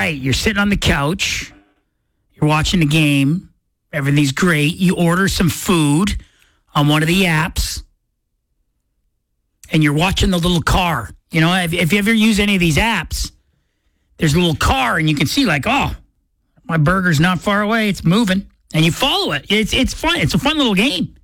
right, you're sitting on the couch. You're watching the game. Everything's great. You order some food on one of the apps. And you're watching the little car. You know, if you ever use any of these apps, there's a little car and you can see like, oh, my burger's not far away. It's moving. And you follow it. It's fun. It's a fun little game.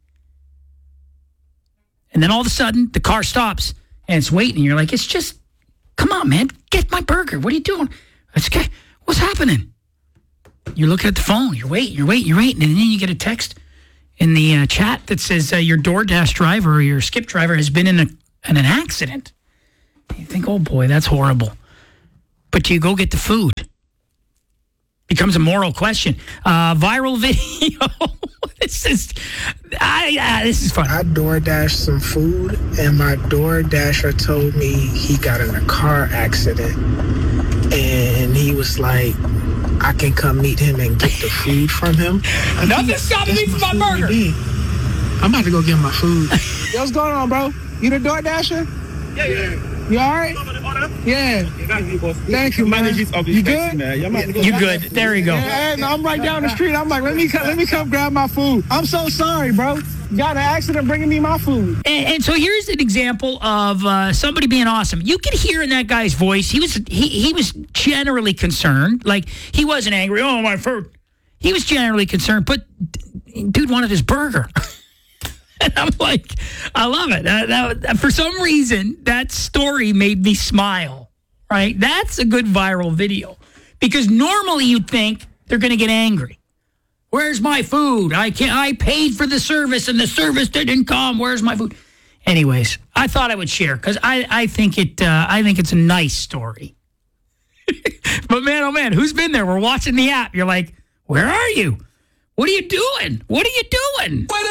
And then all of a sudden, the car stops and it's waiting. You're like, it's just, come on, man. Get my burger. What are you doing? It's okay. What's happening? You're looking at the phone. You're waiting. And then you get a text in the chat that says your DoorDash driver or your Skip driver has been in an accident. You think, oh, boy, that's horrible. But you go get the food. Becomes a moral question. Viral video. This is fun. I DoorDashed some food, and my DoorDasher told me he got in a car accident. And he was like, I can come meet him and get the food from him. Nothing's stopping me from my burger. I'm about to go get my food. Yo, what's going on, bro? You the DoorDasher? Yeah. You all right? Yeah. Thank you, man. You good? You good? There you go. Yeah, no, I'm right down the street. I'm like, let me come grab my food. I'm so sorry, bro. You got an accident bringing me my food. And so here's an example of somebody being awesome. You could hear in that guy's voice, he was generally concerned. Like, he wasn't angry. Oh, my food. He was generally concerned, but dude wanted his burger. And I'm like, I love it. For some reason, that story made me smile, right? That's a good viral video. Because normally you'd think they're going to get angry. Where's my food? I paid for the service and the service didn't come. Where's my food? Anyways, I thought I would share because I think it's a nice story. But man, oh man, who's been there? We're watching the app. You're like, where are you? What are you doing? What are you doing?